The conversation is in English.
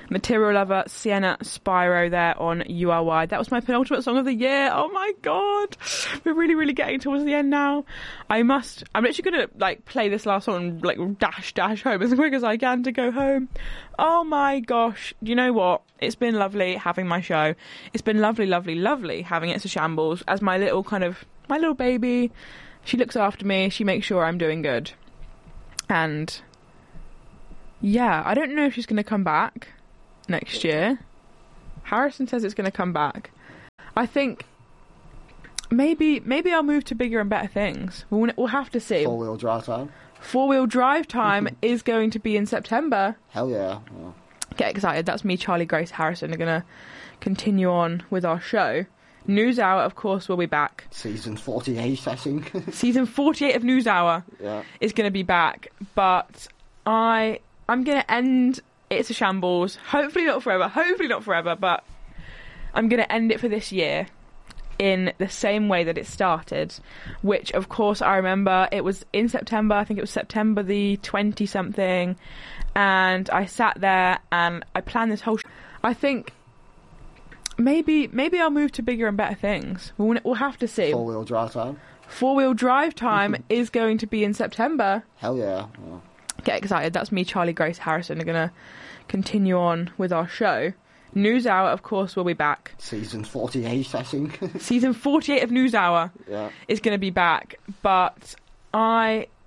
Material Lover, Sienna Spyro there on You Are Wide. That was my penultimate song of the year. Oh my god. We're really getting towards the end now. I'm literally going to play this last song and dash home as quick as I can to go home. Oh my gosh. Do you know what? It's been lovely having my show. It's been lovely having It's a Shambles as my little baby. She looks after me. She makes sure I'm doing good. And yeah, I don't know if she's going to come back next year. Harrison says it's going to come back. I think maybe I'll move to bigger and better things. We'll have to see. Four-wheel drive time. Four-wheel drive time is going to be in September. Hell yeah. Get excited. That's me, Charlie, Grace, Harrison are going to continue on with our show. News Hour, of course, will be back. Season 48, I think. Season 48 of News Hour is going to be back. But I'm going to end It's a Shambles. Hopefully not forever, but I'm going to end it for this year in the same way that it started, which, of course, I remember it was in September. I think it was September the 20-something, and I sat there and I planned this whole I think maybe I'll move to bigger and better things. We'll have to see. Four-wheel drive time. Four-wheel drive time is going to be in September. Hell yeah. Get excited. That's me, Charlie, Grace, Harrison are going to continue on with our show. News Hour, of course, will be back. Season 48, I think. Season 48 of News Hour is going to be back. But I'm